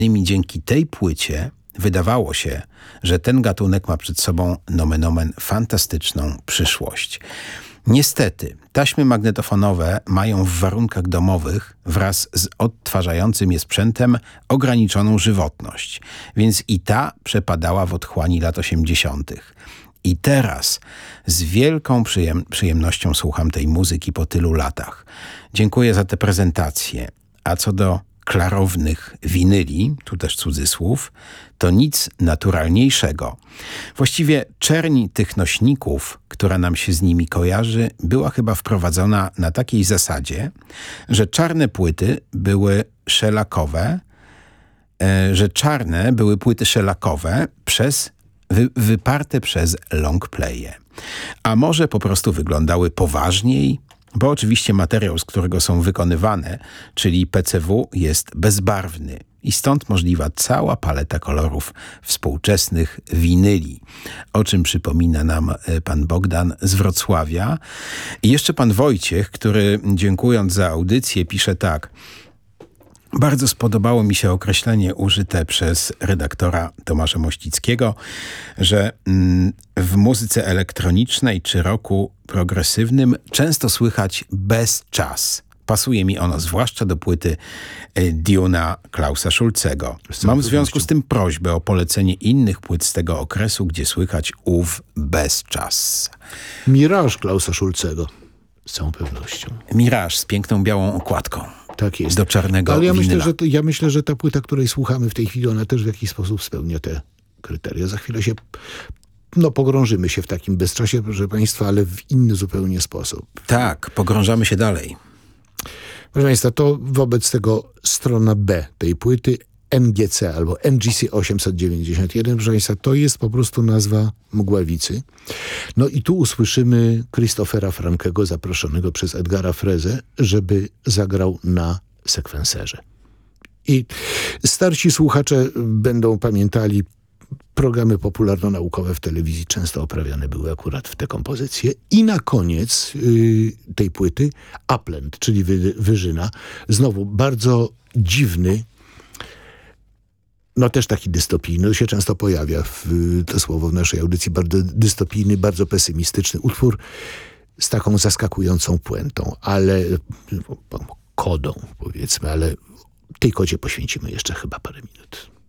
Dzięki tej płycie wydawało się, że ten gatunek ma przed sobą nomen omen fantastyczną przyszłość. Niestety, taśmy magnetofonowe mają w warunkach domowych wraz z odtwarzającym je sprzętem ograniczoną żywotność, więc i ta przepadała w otchłani lat 80. I teraz z wielką przyjemnością słucham tej muzyki po tylu latach. Dziękuję za tę prezentację. A co do klarownych winyli, tu też cudzysłów, to nic naturalniejszego. Właściwie czerń tych nośników, która nam się z nimi kojarzy, była chyba wprowadzona na takiej zasadzie, że czarne były płyty szelakowe wyparte przez longplaye. A może po prostu wyglądały poważniej, bo oczywiście materiał, z którego są wykonywane, czyli PCW, jest bezbarwny i stąd możliwa cała paleta kolorów współczesnych winyli, o czym przypomina nam pan Bogdan z Wrocławia. I jeszcze pan Wojciech, który dziękując za audycję pisze tak: bardzo spodobało mi się określenie użyte przez redaktora Tomasza Mościckiego, że w muzyce elektronicznej czy rocku progresywnym często słychać bezczas. Pasuje mi ono zwłaszcza do płyty Dune'a Klausa Schulzego. Mam w związku z tym prośbę o polecenie innych płyt z tego okresu, gdzie słychać ów bezczas. Mirage Klausa Schulzego. Z całą pewnością. Mirage z piękną białą okładką. Tak jest. Do czarnego Ale winyla. ja myślę, że ta płyta, której słuchamy w tej chwili, ona też w jakiś sposób spełnia te kryteria. Za chwilę się pogrążymy się w takim bezczasie, proszę państwa, ale w inny zupełnie sposób. Tak, pogrążamy się dalej. Proszę państwa, to wobec tego strona B tej płyty, NGC albo NGC 891, proszę państwa, to jest po prostu nazwa Mgławicy. No i tu usłyszymy Christophera Frankego, zaproszonego przez Edgara Frezę, żeby zagrał na sekwenserze. I starsi słuchacze będą pamiętali, programy popularno-naukowe w telewizji często oprawiane były akurat w te kompozycje. I na koniec tej płyty Upland, czyli Wyżyna. Znowu bardzo dziwny, no też taki dystopijny, to się często pojawia to słowo w naszej audycji, bardzo dystopijny, bardzo pesymistyczny utwór z taką zaskakującą puentą, ale kodą powiedzmy, ale tej kodzie poświęcimy jeszcze chyba parę minut.